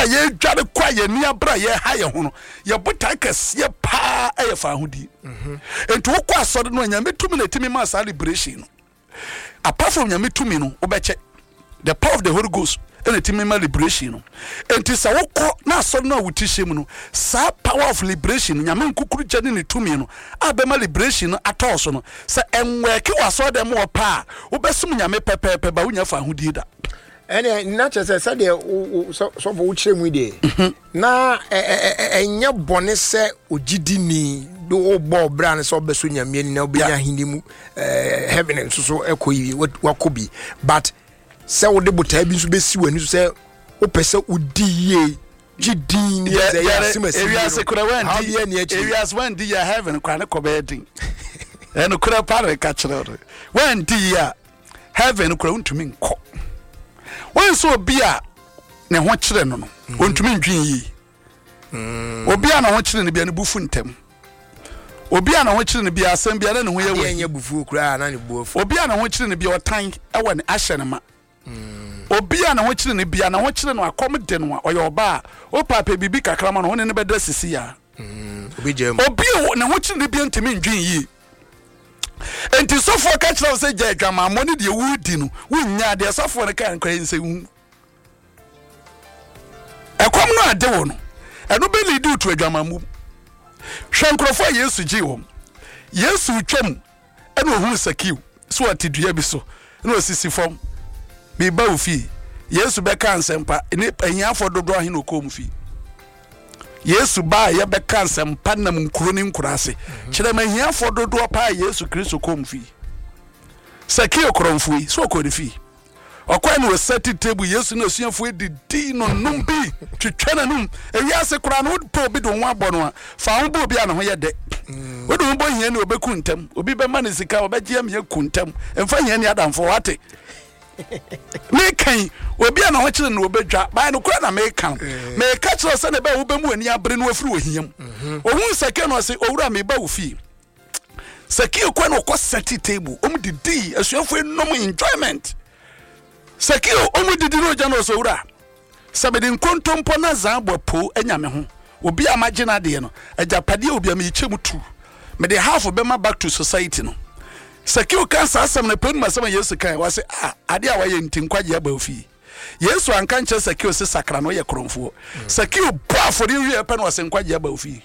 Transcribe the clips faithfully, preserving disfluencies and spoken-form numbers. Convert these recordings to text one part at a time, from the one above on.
ye dware kwa ye ni abra ye ha ye ho no ye botai kase pa e fa hodi mhm enti wo kwa asode no nyame tumi na timi ma celebration no apart from nyame tumi no obeche the power of the Holy Ghost and timi ma liberation no enti sa wo ko na asode no awutishem no sa power of liberation nyame nkukuru jani ne tumi no abema liberation no atoso no sa enweke wasode mo pa obesum nyame pepepe ba wonya fa hodi da ene na chese se de so so wo chiremu de na enye bone se ogidi ni do bo bra ne so beso nyame ni na obenya hinimu heaven so so ekoyi wakobi but se wo de botai bi so besi wani so se wo pese odiye gidi ni ze ya simasi area se kura wandi area wandi ya heaven kwa ne kobedin eno kura pare ka chiro wandi ya heaven kura untumi nko wen so bia ne ho kire no no ontumi ndwin yi obi a na ho kire ne bia ne bufu ntem obi a na ho kire ne bia asem bia na ne ho ye we enye bufu kura na ne bufu obi a na ho kire ne bia otan ewe ne ahye ne ma obi a na ho kire ne bia na ho kire no akom de no oye oba o papa bibi kakra ma no ne ne beda sisi ya obi jem obi ne ho kire ne bia ntimi ndwin yi enti sofo ka kire se je adwama mo ne de wudi no wunya de sofo ne kan kran se wu ekom no ade wo no eno be lead to adwama mu hwankrofo Yesu ji wo Yesu twam eno hu sakiu so atidua bi so eno osisi fom bi ba ofi Yesu be kan sempa ni anyiafo dodo ahe no kom fi Yesu ba ye be kan sempa na nkuro ni nkurase kire ma anyiafo dodo pa Yesu Kristo kom fi sakiu kromfui so ko de fi okwa no set table Yesu na suafo edidi no numbi twetwana num ewiase kura no po bi do ho abono a fa ho bo bi a no ho ye de wodo ho bo hia ne obeku ntem obi be ma ne sika obegye am ye kuntam emfa hia ne adamfo wate me kan obi a no ho kire no obedwa ba no kura na me kan me ka kire se ne ba wo be mu ani abre no afiri ohiam ohun sake no se owura me ba wo fi sake okwa no ko set table om didi asuafo enom enjoyment Sekio omu didi no jano so wura sabedi nkontompo na zabo po anyame ho obi amagina de no ajapade obi am yichemu tu me de half be ma back to society no Sekio kan sa asem na penu masem Yesu kan wase ah ade a waye ntinkwaje aba ofi Yesu anka nche Sekio se sakra no ye kromfo Sekio bra for the we pen wase nkwaje aba ofi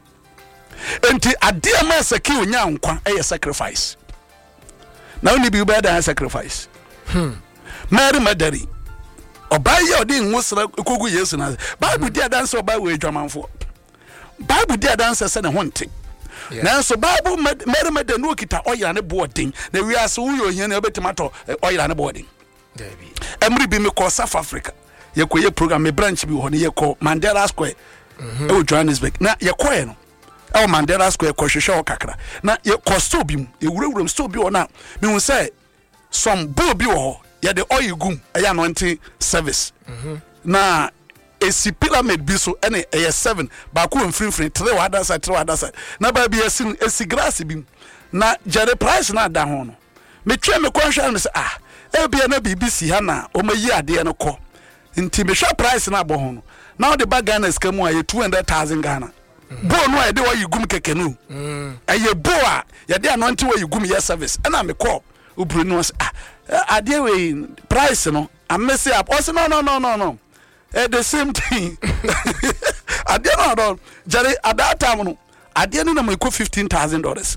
enti ade ma Sekio nya nkwa eye sacrifice na oni bi be da sacrifice hmm Mary Madari obaye odi nwosra kogu Yesu na Bible dia dance obaye we dwamanfo Bible dia dance se ne honte na so Bible Mary Madari no kita oyira ne boarding na wi ase uyo hia na obetimato oyira ne boarding David emri bi me ko South Africa ye ko ye program me branch bi ho ne ye ko Mandela Square e wo Johannesburg na ye ko e no e wo Mandela Square ko hwehwe o kakra na ye ko store bi mu ye wurawuram store bi ho na me hu say some bull bi ho ya de oil gum eya anointing service mhm na esi pyramid bi so ene eya seven ba ko mfrinfrin three wada side three wada side na ba bi esi esi grass bi na jere price na da ho no me twa me kwanhwa no se ah e bia na B B C ha na o mayi ade no ko nti me hwa price na bo ho no na the bag Ghana skamu aye two hundred thousand Ghana bo no e de oil gum keke no mm eye bo a ye de anointing oil gum ye service na me call ubru no ah ade we price no I mess up also no no no no no eh the same thing ade no no jare at that time no ade no na me ko fifteen thousand dollars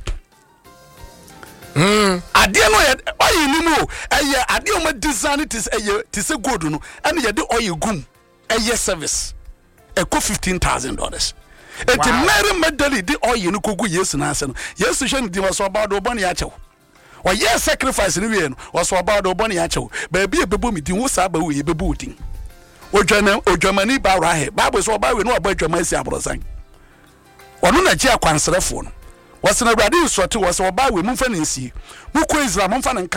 mm ade no oyi ni mu eh ade o ma design it is eh it is good no and ye de oyi gum eh service eh ko fifteen thousand dollars eti Mary Madali de oyi no kogu Yesu na ase no Yesu hwe ni di so about do bone ya chew or yes sacrifice ni we no was about do bone ya chew baby ebebo mi din wo sa ba we ebebo din odwana odwamani ba ra he Bible so ba we no aba adwama si abrosan ono na ji akwansrefo no was na brade so te was ba we mumfa nsi mu ko Israel mumfa